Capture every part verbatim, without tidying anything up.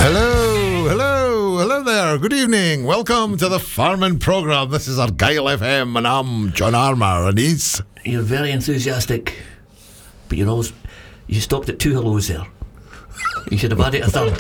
Hello, hello, hello there. Good evening. Welcome to the Farming Programme. This is Argyle F M, and I'm John Armour, and he's... You're very enthusiastic, but you're always... You stopped at two hellos there. You should have added a third.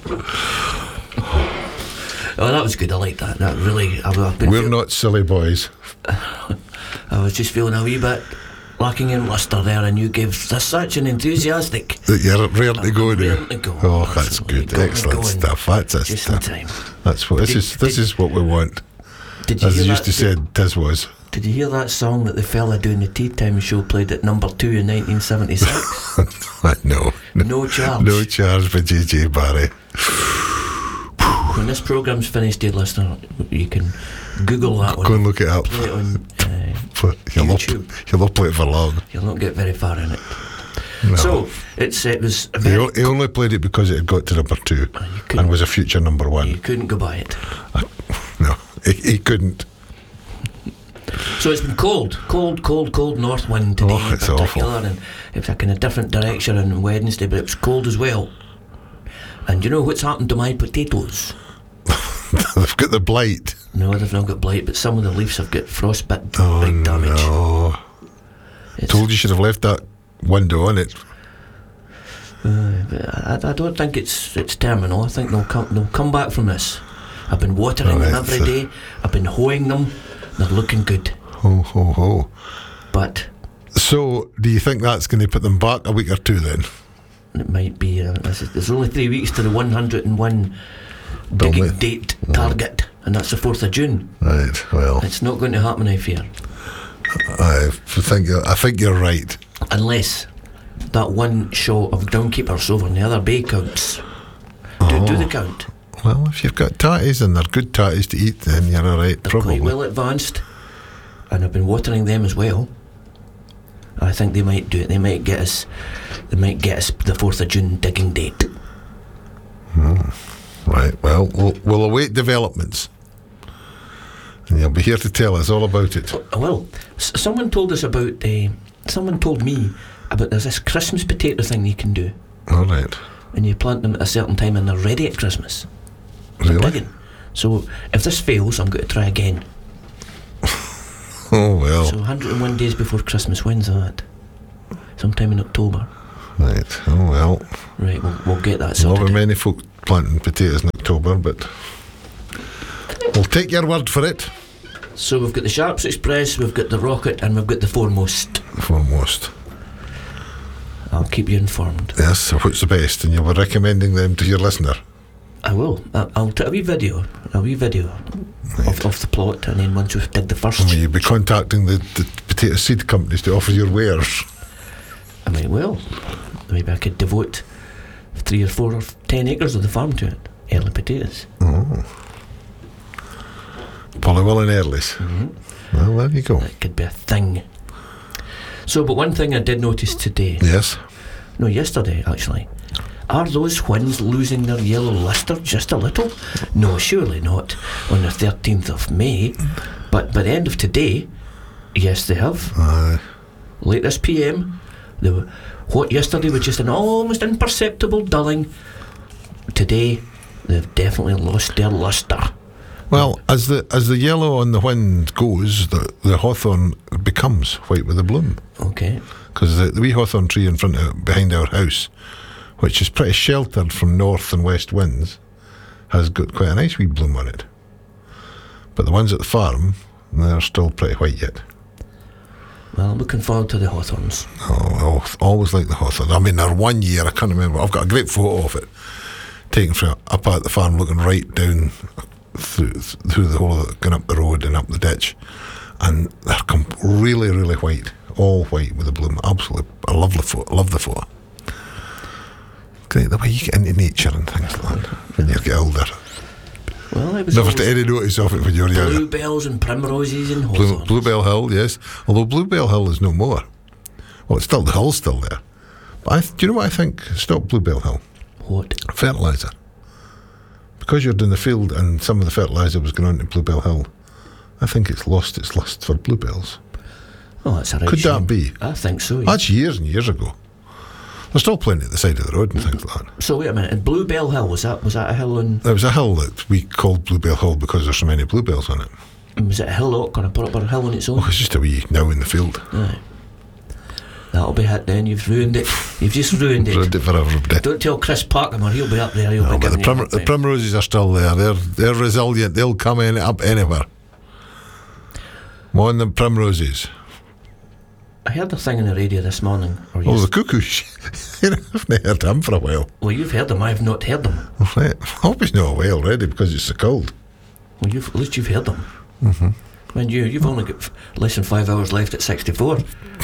Oh, that was good. I like that. That really... I've, I've been We're feel- not silly boys. I was just feeling a wee bit lacking in lustre there, and you gave this such an enthusiastic... That you're rare to go now. Rare to go. Oh, that's Absolutely. good. Got me Excellent going stuff. That's it. just in time. That's what... This Did- is this did- is what we want. Did you As hear they used that, to say, tis was. Did you hear that song that the fella doing the Tea Time show played at number two in nineteen seventy-six? no, no. No charge. No charge for J J Barry. When this programme's finished, dear listener, you can Google that one. Go and look it up. Play it on uh, You'll not, YouTube. you'll not play it for long. You'll not get very far in it. No. So, it's, it was a He, very... o- he only played it because it had got to number two couldn't- and was a future number one. You couldn't go by it. No, he, he couldn't. So it's been cold, cold, cold, cold north wind today Oh, in it's particular, awful. and it was like in a different direction on Wednesday, but it was cold as well. And you know what's happened to my potatoes? They've got the blight. No, they've not got blight, but some of the leaves have got frostbite, Oh, big damage. no. It's, Told you should have left that window on it. uh, I, I don't think it's it's terminal. I think they'll come they'll come back from this. I've been watering them Right, every so- day. I've been hoeing them. They're looking good, Ho, ho, ho. but So, do you think that's going to put them back a week or two then? it might be. Uh, this is- there's only three weeks to the one hundred and one digging Only- date target, and that's the fourth of June. Right, well, It's not going to happen, I fear, I think you're, I think you're right. unless that one show of groundkeepers over in the other bay counts. Do, Oh. do the count. Well, if you've got tatties and they're good tatties to eat, then you're all right, They're probably. quite well advanced, and I've been watering them as well. I think they might do it. They might get us. They might get us the fourth of June digging date. Right, well, we'll, we'll await developments. And you'll be here to tell us all about it. Oh, well, s- someone told us about. Uh, someone told me about there's this Christmas potato thing you can do, All right. and you plant them at a certain time, and they're ready at Christmas. Really? Digging. So if this fails, I'm going to try again. Oh, well. So one hundred and one days before Christmas. When's that? Sometime in October. Right, oh, well. Right, we'll, we'll get that Not sorted. very many folk planting potatoes in October, but we'll take your word for it. So we've got the Sharps Express, we've got the Rocket, and we've got the Foremost. Foremost. I'll keep you informed. Yes, so what's the best? And you'll be recommending them to your listener. I will. I- I'll take a wee video, a wee video of, of the plot, and then once we've did the first, Will you be contacting the, the potato seed companies to offer your wares? I might well. Maybe I could devote three or four or ten acres of the farm to it. Early potatoes. Oh. Polywell and Earlys. Mm-hmm. Well, there you go. That could be a thing. So, but one thing I did notice today, Yes. no, yesterday actually, are those whins losing their yellow lustre just a little? No, surely not on the thirteenth of May. But by the end of today, yes, they have. Uh, Late this P M, they were, what yesterday was just an almost imperceptible dulling. Today, they've definitely lost their lustre. well, as the as the yellow on the wind goes, the, the hawthorn becomes white with a bloom. Okay. Because the, the wee hawthorn tree in front of behind our house, which is pretty sheltered from north and west winds, has got quite a nice wee bloom on it. But the ones at the farm, they're still pretty white yet. Well, I'm looking forward to the hawthorns. Oh, I always like the hawthorn. I mean, there one year, I can't remember, I've got a great photo of it, taken from up at the farm, looking right down through through the whole of the, going up the road and up the ditch, and they're com- really, really white, all white with a bloom. Absolutely, I love the photo. Love the photo. Great, the way you get into nature and things like that when you get older. Well, it was Never always took any notice of it when you were younger. bluebells and primroses and Blue, hawthorns. Bluebell Hill, yes. Although Bluebell Hill is no more. Well, it's still, the hill's still there. But I th- do you know what I think stopped Bluebell Hill? What? Fertiliser. Because you're in the field and some of the fertiliser was going on to Bluebell Hill, I think it's lost its lust for bluebells. Oh, that's a right Could shame. that be? I think so. Yeah. That's years and years ago. There's still plenty at the side of the road and things like that. So wait a minute, and Bluebell Hill, was that was that a hill on... There was a hill that we called Bluebell Hill because there's so many bluebells on it. Was it a hillock or a proper hill on its own? Oh, it's just a wee now in the field. Aye. That'll be hit then, you've ruined it. You've just ruined it. Ruined it for everybody. Don't tell Chris Parkham or he'll be up there, he'll No, be but the, giving prim- you the primroses are still there. They're they're resilient. They'll come in up anywhere. More than primroses. I heard a thing on the radio this morning. Or Oh, yes- the cuckoos. You know, I've not heard him for a while. Well, you've heard them, I've not heard them. Right. I hope he's not away already because it's so cold. Well, you've, at least you've heard them. Mm-hmm. When you, you've only got f- less than five hours left at sixty-four.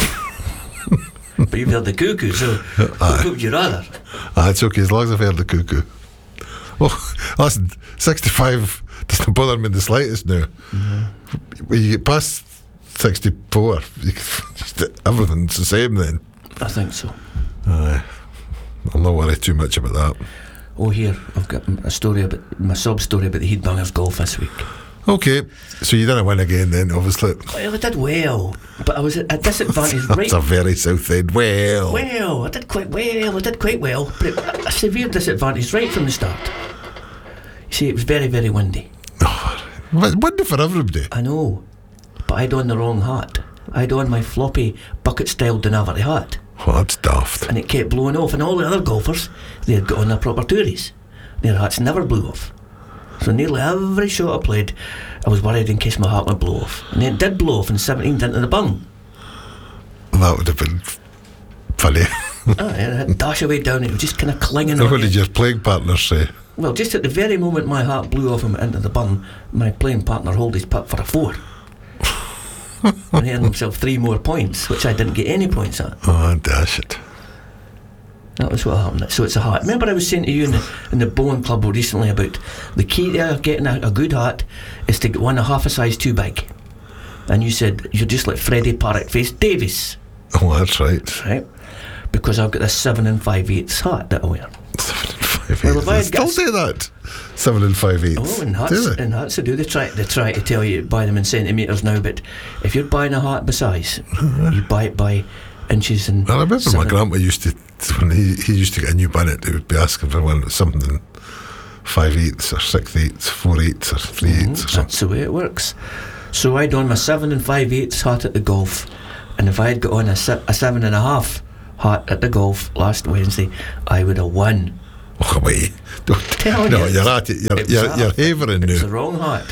But you've heard the cuckoo, so what would you rather? Ah, it's okay as long as I've heard the cuckoo. Oh, listen, sixty-five doesn't bother me in the slightest now. Mm-hmm. When you get past sixty-four, you can, just, everything's the same then. I think so. Aye. I'll not worry too much about that. Oh, here, I've got a story about, my sub-story about the Heatbangers golf this week. Okay, so you didn't win again then, obviously. Well, I did well, but I was at a disadvantage right... That's a very south end. Well. Well, I did quite well, I did quite well, but it, a severe disadvantage right from the start. You see, it was very, very windy. Oh, windy for everybody. I know, but I'd on the wrong hat. I'd on my floppy bucket-style Denavary hat, Well, that's daft. and it kept blowing off, and all the other golfers, they had got on their proper touries. Their hats never blew off. So nearly every shot I played, I was worried in case my hat would blow off. And then it did blow off in seventeenth into the bung. That would have been funny. Oh, yeah, it dash away down, it was just kind of clinging on What you. did your playing partner say? Well, just at the very moment my hat blew off and went into the bung, my playing partner held his putt for a four. And he earned himself three more points, which I didn't get any points at. Oh, dash it. That was what happened. So it's a hat. Remember I was saying to you in the, in the bowling club recently about the key to getting a, a good hat is to get one a half a size too big. And you said, you're just like Freddie Parrotface Davis. Oh, that's right. Right? Because I've got this seven and five eighths hat that I wear. Seven and five Well, eighths. if I had Still got- say that. Seven and five eighths. Oh, and Do hats, they? and hats they do. They try, they try to tell you buy them in centimetres now, but if you're buying a hat by size, you buy it by inches and. Well, I remember seven- my grandpa used to, when he, he used to get a new bonnet, he would be asking for one something five eighths or six eighths, four eighths or three Mhm, eighths or something. That's the way it works. So I'd on my seven and five eighths hat at the golf, and if I'd got on a, se- a seven and a half hat at the golf last Wednesday, I would have won. Oh, wait. Don't, Tell no, you. you're at it. You're, It was you're, that. you're havering It's now. the wrong hat.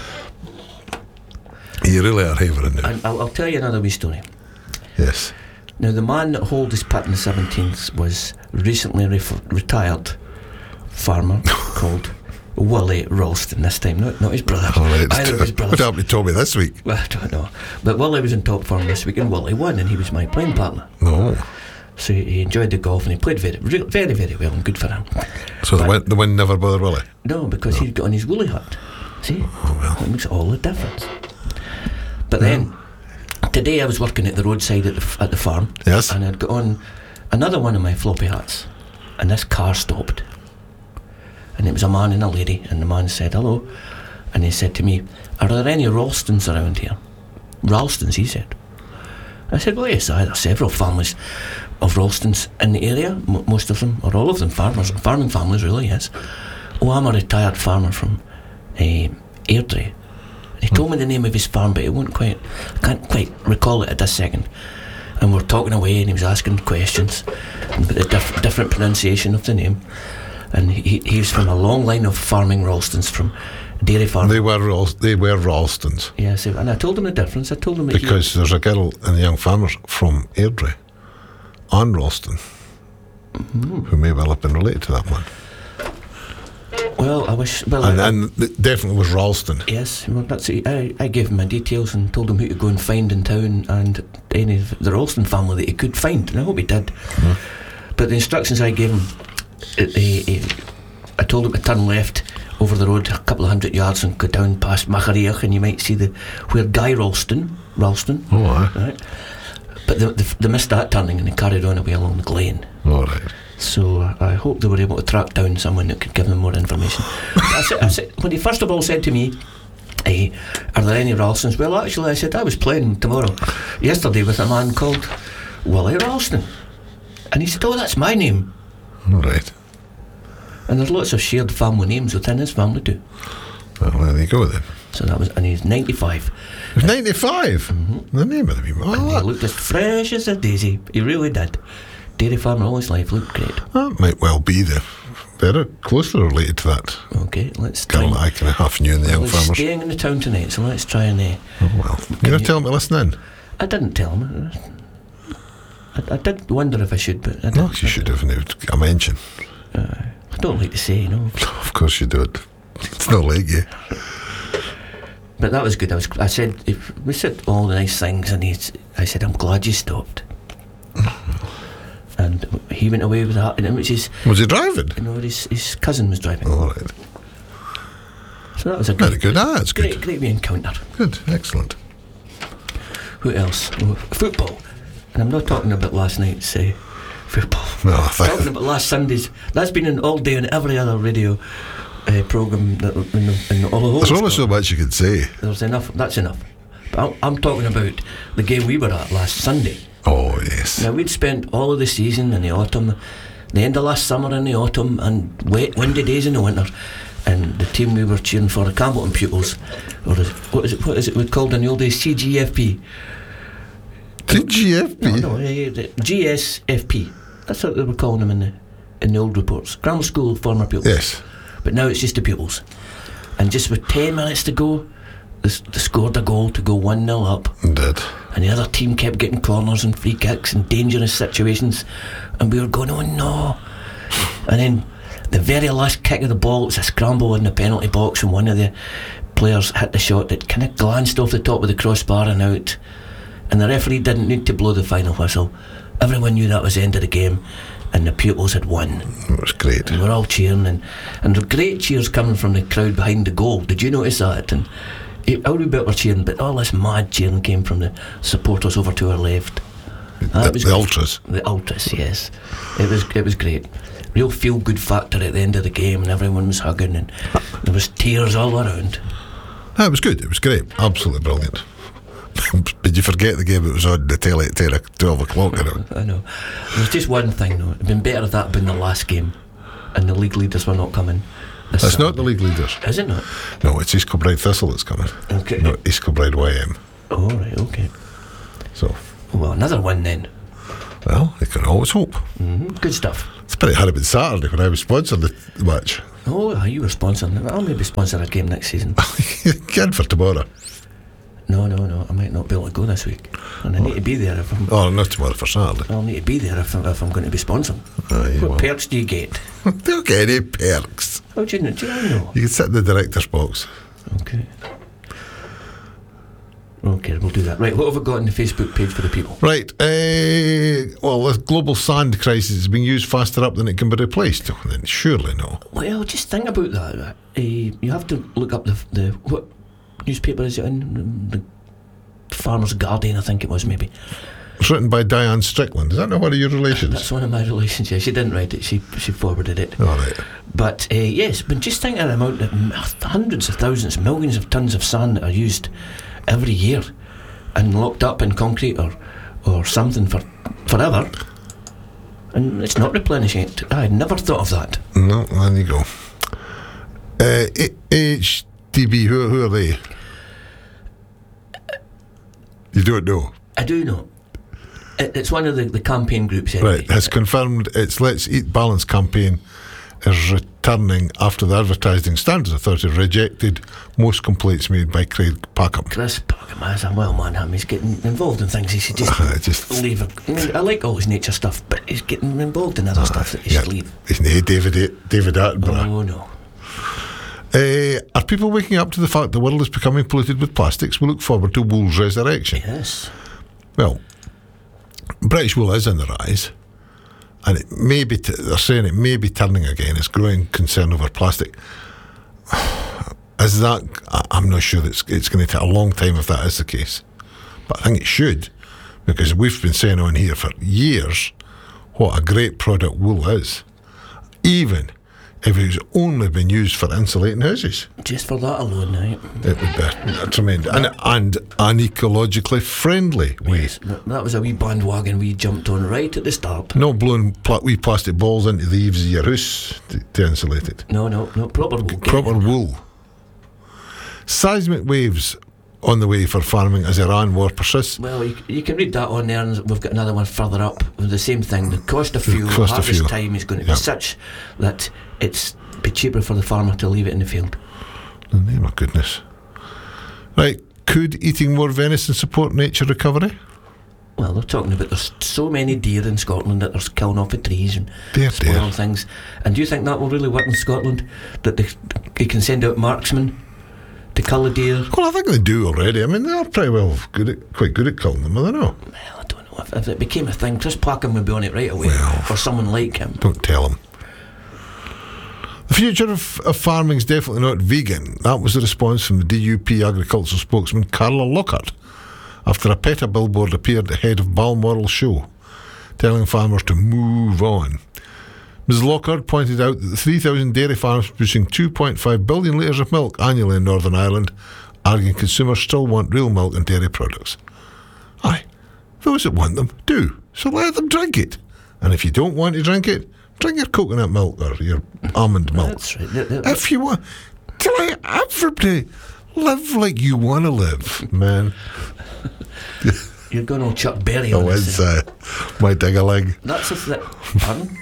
You really are havering now. And I'll, I'll tell you another wee story. Yes. Now, the man that held his putt in the seventeenth was recently ref- retired farmer called Willie Ralston this time, not, not his brother. All right. Either of his What brothers. happened to Tommy this week? Well, I don't know. But Willie was in top form this week, and Willie won, and he was my playing partner. No. So he he enjoyed the golf, and he played very, re- very, very well, and good for him. So the But- win, the win never bothered Willie? No, because he'd got on his woolly hat. See? Oh, well. That makes all the difference. But then, today I was working at the roadside at the, f- at the farm. Yes. And I'd got on another one of my floppy hats. And this car stopped. And it was a man and a lady. And the man said, hello. And he said to me, are there any Ralstons around here? Ralstons, he said. I said, well, yes, there are several families of Ralstons in the area. M- most of them, or all of them, farmers, farming families, really, yes. Oh, I'm a retired farmer from uh, Airdrie. And he told me the name of his farm, but he won't quite, I can't quite recall it at this second. And we're talking away, and he was asking questions about the diff- different pronunciation of the name. And he, he was from a long line of farming Ralstons, from dairy farm. They were Ral- they were Ralstons Yes, and I told him the difference. I told him that he- because there's a girl in the Young Farmers from Airdrie, Anne Ralston, Mm-hmm. who may well have been related to that man. well, I wish. Well, And, I, and it definitely was Ralston. yes, well, that's it. I, I gave him my details and told him who to go and find in town and any of the Ralston family that he could find, and I hope he did. But the instructions I gave him, it, he, he, I told him to turn left over the road a couple of hundred yards and go down past Machariach, and you might see the where Guy Ralston, Ralston, Oh, aye. right? But they, they, they missed that turning and they carried on away along the glen. All right. So uh, I hope they were able to track down someone that could give them more information. I said, I said, when he first of all said to me, hey, are there any Ralstons? Well, actually, I said, I was playing tomorrow, yesterday, with a man called Willie Ralston. And he said, oh, that's my name. All right. And there's lots of shared family names within his family too. Well, there you go then. So that was, and he's ninety-five. He's ninety-five? Mm-hmm. The name of the people. And Oh, he looked as fresh as a daisy. He really did. Dairy farmer all his life, looked great. that might well be the very closely related to that Okay, let's try. girl that I kind of half knew in the Young We're Farmers. staying in the town tonight, so let's try and. Uh, Oh, well. You're going to tell him to listen in? I didn't tell him. I, I did wonder if I should, but I didn't. No, you should have a mention. Uh, I don't like to say, you know. Of course you don't. It's not like you. But that was good. I was. I said if we said all the nice things, and he. I said, I'm glad you stopped. And he went away with that, and which is, Was he driving? you know, his his cousin was driving. All right. So that was a Very great, good. Ah, that's great, good. great wee encounter. Good. Excellent. Who else? Oh, football. And I'm not talking about last night's uh, football. No, I I'm think- talking about last Sunday's. That's been in all day on every other radio uh, programme that in, the, in all the whole. There's only so Scotland. much you can say. There's enough. That's enough. But I'm, I'm talking about the game we were at last Sunday. Oh, yes. Now, we'd spent all of the season in the autumn, the end of last summer in the autumn, and wet, windy days in the winter. And the team we were cheering for, the Campbellton Pupils, or is it, what is it? What is it we called in the old days? C G F P. T G F P? No, no, uh, the G S F P. That's what they were calling them in the in the old reports. Grammar School former pupils. Yes. But now it's just the pupils. And just with ten minutes to go, they, they scored a goal to go one nil up. Did. And the other team kept getting corners and free kicks and dangerous situations, and we were going, oh no. And then the very last kick of the ball, it was a scramble in the penalty box, and one of the players hit the shot that kind of glanced off the top of the crossbar and out, and the referee didn't need to blow the final whistle. Everyone knew that was the end of the game, and the pupils had won. It was great. And we're all cheering, and, and there were great cheers coming from the crowd behind the goal. Did you notice that? And all we bit were cheering, but all this mad cheering came from the supporters over to our left. Ah, The, it was the great. ultras. The ultras, yes. It was it was great. Real feel good factor at the end of the game, and everyone was hugging, and there was tears all around. Ah, it was good. It was great. Absolutely brilliant. Did you forget the game that was on the telly at ten, twelve o'clock? You know? I know. There's just one thing though. It'd been better if that had been the last game, and the league leaders were not coming. this That's not Saturday. the league leaders. Is it not? No, it's East Kilbride Thistle that's coming. Okay. Not East Kilbride Y M. Oh right, okay. So, Well, another one then. well, you can always hope. hmm Good stuff. It's pretty hard been Saturday when I was sponsoring the match. Oh, ah, you were sponsoring it. I'll maybe sponsor a game next season. Again for tomorrow. No, no, no. I might not be able to go this week, and I need to be there if I'm. Oh, not tomorrow, for Saturday. I'll need to be there if I'm, if I'm going to be sponsoring. Aye, What well. perks do you get? Don't get any perks. How do you know? Do you know? You can sit in the director's box. Okay. Okay, we'll do that. Right, what have we got on the Facebook page for the people? Right. Uh, well, the global sand crisis is being used faster up than it can be replaced. Oh, then surely no. Well, just think about that. Uh, you have to look up the the what newspaper is it in? The Farmer's Guardian, I think it was maybe. It's written by Diane Strickland. Is that not one of your relations? That's one of my relations. Yeah, she didn't write it. She she forwarded it. All right. But uh, yes, but just think of the amount of m- hundreds of thousands, millions of tons of sand that are used every year and locked up in concrete or or something for forever, and it's not replenishing it. I had never thought of that. No, there you go. Uh, H D B, who, who are they? You don't know. I do know. It, it's one of the, the campaign groups. Anyway. Right, has confirmed its Let's Eat Balanced campaign is returning after the Advertising Standards Authority rejected most complaints made by Craig Packham. Chris Packham is a well man. Him. He's getting involved in things he should just, Uh, just leave. It. I mean, I like all his nature stuff, but he's getting involved in other stuff that he yeah, should leave. isn't he David David Attenborough? Oh no. Uh, are people waking up to the fact the world is becoming polluted with plastics? We look forward to wool's resurrection. Yes. Well, British wool is on the rise, and it may be t- they're saying it may be turning again. It's growing concern over plastic. Is that? I- I'm not sure. It's it's going to take a long time if that is the case, but I think it should, because we've been saying on here for years what a great product wool is. Even if it was only been used for insulating houses. Just for that alone, right? It would be a tremendous and, and an ecologically friendly way. Yes, that was a wee bandwagon we jumped on right at the start. No blowing pla- wee plastic balls into the eaves of your house to, to insulate it. No, no, no, proper wool. Proper wool. Seismic waves on the way for farming as Iran war persists. Well, you, you can read that on there, and we've got another one further up with the same thing. The cost of fuel, cost of harvest fuel. time is going to Yep. be such that it's be cheaper for the farmer to leave it in the field. In the name of goodness. Right, could eating more venison support nature recovery? Well, they're talking about there's so many deer in Scotland that they're killing off the trees and Dear, spoiling dear. things. And do you think that will really work in Scotland? That they, they can send out marksmen to kill the deer? Well, I think they do already. I mean, they are pretty well good at, quite good at killing them, I don't know. Well, I don't know. If, if it became a thing, Chris Packham would be on it right away. Well. Or someone like him. Don't tell them. The future of, of farming is definitely not vegan. That was the response from the D U P agricultural spokesman Carla Lockhart after a PETA billboard appeared ahead of Balmoral Show, telling farmers to move on. Miz Lockhart pointed out that the three thousand dairy farms producing two point five billion litres of milk annually in Northern Ireland, arguing consumers still want real milk and dairy products. Aye, those that want them do, so let them drink it. And if you don't want to drink it, drink your coconut milk or your almond milk. That's right. They're- they're- If you want, let everybody live like you want to live, man. You're going to Chuck Berry on Oh, this it's thing. uh, my dig a leg. That's a th- Pardon?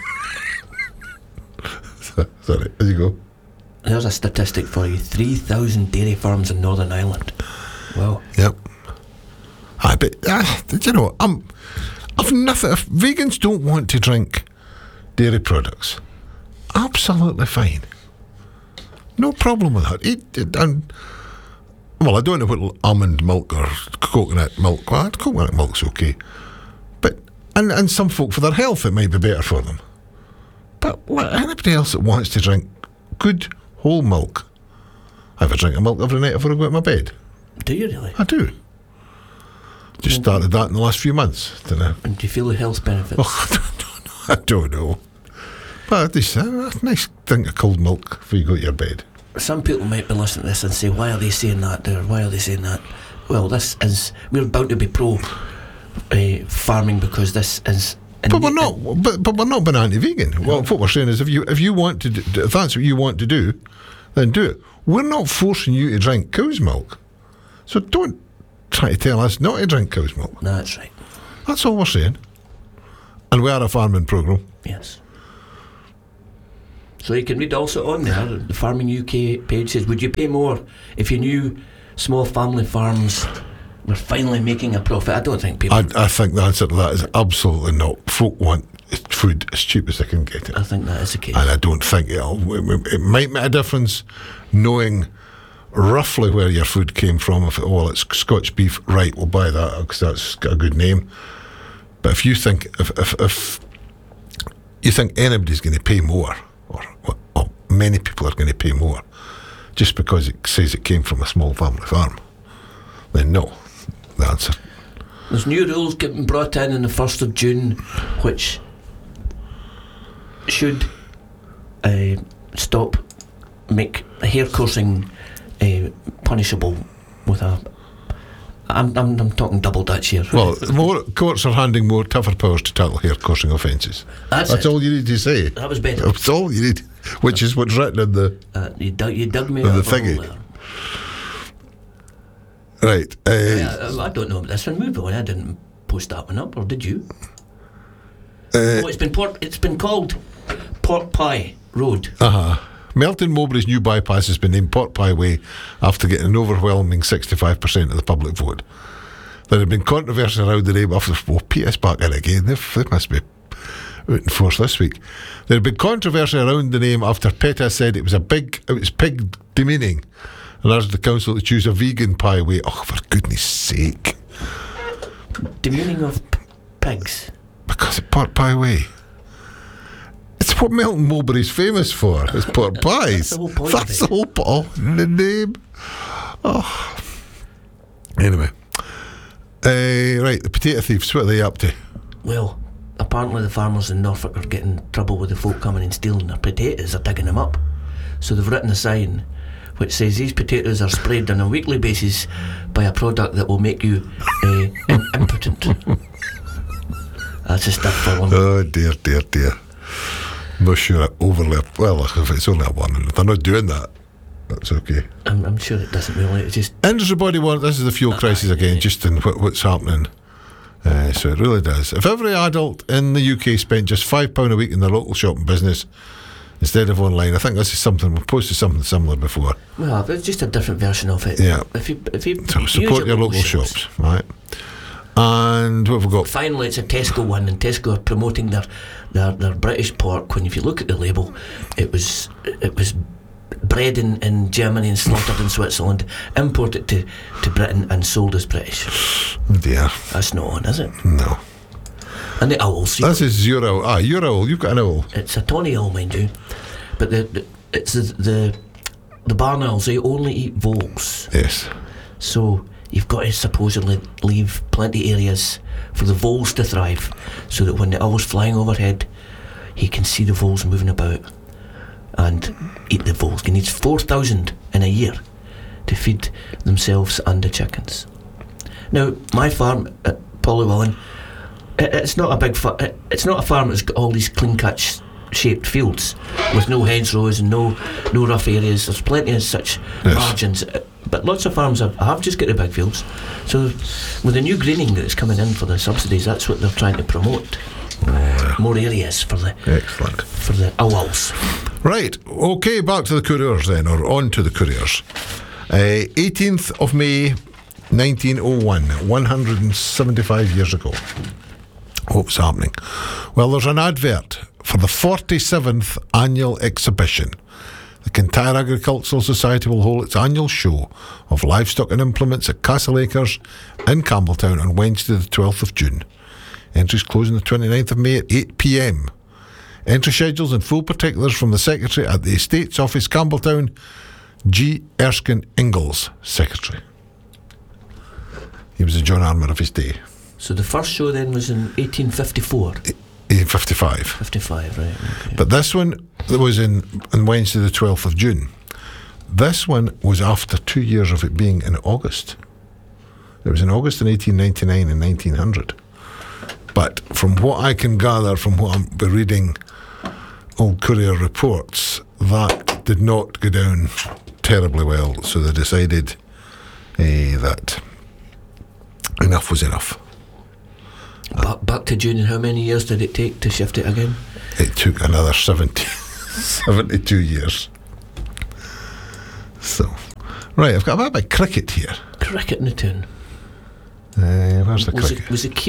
Sorry, as you go. There's a statistic for you. three thousand dairy farms in Northern Ireland. Wow. Yep. I bet. Uh, you know, I'm. I've nothing. If vegans don't want to drink dairy products, absolutely fine. No problem with that. Eat it, and well, I don't know what almond milk or coconut milk. Well, coconut milk's okay, but and and some folk for their health it might be better for them. But like anybody else that wants to drink good whole milk, I have a drink of milk every night before I go to my bed. Do you really? I do. Just started that in the last few months, didn't I? And do you feel the health benefits? Oh, I don't know. I don't know. But it's a nice drink of cold milk before you go to your bed. Some people might be listening to this and say, why are they saying that there? Why are they saying that? Well, this is, we're bound to be pro uh, farming because this is... But we're not. But, but we're not being anti-vegan. Well, what we're saying is, if you if you want to, do, if that's what you want to do, then do it. We're not forcing you to drink cow's milk, so don't try to tell us not to drink cow's milk. No, that's right. That's all we're saying. And we are a farming programme. Yes. So you can read also on there, the Farming U K page says, would you pay more if you knew small family farms were finally making a profit? I don't think people... I, I think the answer to that is absolutely not. Folk want food as cheap as they can get it. I think that is the case. And I don't think it'll, it, it might make a difference knowing roughly where your food came from. If it, well, it's Scotch beef, right, we'll buy that because that's got a good name. But if you think, if, if, if you think anybody's going to pay more, or, or many people are going to pay more, just because it says it came from a small family farm, then no, the answer. There's new rules getting brought in on the first of June, which should uh, stop, make hair coursing uh, punishable with a... I'm, I'm, I'm talking double Dutch here. Well, more courts are handing more tougher powers to tackle hair coursing offences. That's, That's it. all you need to say. That was better. That's all you need, which is what's written in the Uh, you, dug, you dug me The out of a thingy. hole right. there. Uh, Yeah, I don't know about this one. Move on. I didn't post that one up, or did you? uh, Oh, it's been port, it's been called Port Pie Road. uh-huh. Melton Mowbray's new bypass has been named Port Pie Way after getting an overwhelming sixty-five percent of the public vote. There had been controversy around the name after... Oh, Peter's back in again. They, they must be out in force this week. There had been controversy around the name after PETA said it was a big... It was pig demeaning and urged the council to choose a vegan pie way. Oh, for goodness sake. Demeaning of p- pigs. Because of Port Pie Way. It's what Melton Mowbray's famous for. It's pork pies. That's the whole point That's of the whole po- oh, the name. Oh. Anyway. Uh, right, the potato thieves, what are they up to? Well, apparently the farmers in Norfolk are getting trouble with the folk coming and stealing their potatoes or digging them up. So they've written a sign which says these potatoes are sprayed on a weekly basis by a product that will make you uh, im- impotent. That's the stuff for one. Oh dear, dear, dear. I'm not sure I overly. Well, if it's only a one, and if they're not doing that, that's okay. I'm, I'm sure it doesn't really. It's just Industry body one. This is the fuel crisis again, just in what, what's happening. Uh, so it really does. If every adult in the U K spent just five pound a week in their local shopping business instead of online, I think this is something we've posted something similar before. well, it's just a different version of it. Yeah. If you if you So use support your local shops, right? And what have we got? Finally, it's a Tesco one, and Tesco are promoting their, their their British pork. When if you look at the label, it was it was bred in, in Germany and slaughtered in Switzerland, imported to, to Britain and sold as British. Oh dear, That's not on, is it? no. And the owls. This is your owl. Ah, your owl. You've got an owl. It's a tawny owl, mind you, but the, the it's the, the the barn owls. They only eat voles, Yes. so you've got to supposedly leave plenty areas for the voles to thrive, so that when the owl's flying overhead, he can see the voles moving about and eat the voles. He needs four thousand in a year to feed themselves and the chickens. Now, my farm at Polywilling, it, it's not a big fa- it, it's not a farm that's got all these clean-cut sh- shaped fields with no hedgerows and no no rough areas. There's plenty of such Yes. margins, uh, but lots of farms have, have just got the big fields. So with the new greening that's coming in for the subsidies, that's what they're trying to promote. More areas for the Excellent. for the owls. Right, okay, back to the couriers then, or on to the couriers. Uh, eighteenth of May, nineteen oh one, one hundred seventy-five years ago. What's happening? Well, there's an advert for the forty-seventh annual exhibition. The Kintyre Agricultural Society will hold its annual show of livestock and implements at Castleacres in Campbelltown on Wednesday the twelfth of June. Entries close on the twenty-ninth of May at eight p.m. Entry schedules and full particulars from the Secretary at the Estates Office, Campbelltown, G. Erskine Ingalls, Secretary. He was a John Armour of his day. So the first show then was in eighteen fifty-four. eighteen fifty-five. fifty-five, right. Okay. But this one was in on Wednesday the twelfth of June. This one was after two years of it being in August. It was in August in eighteen ninety-nine and nineteen hundred. But from what I can gather from what I'm reading old Courier reports, that did not go down terribly well. So they decided uh, that enough was enough. Back, back to June, and how many years did it take to shift it again? It took another seventy, seventy-two years. So, right, I've got a bit of cricket here. Cricket in the tune. Uh, where's the Was cricket? it, was it